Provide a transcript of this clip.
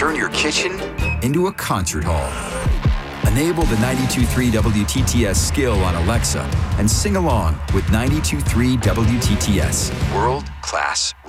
Turn your kitchen into a concert hall. Enable the 92.3 WTTS skill on Alexa and sing along with 92.3 WTTS. World-class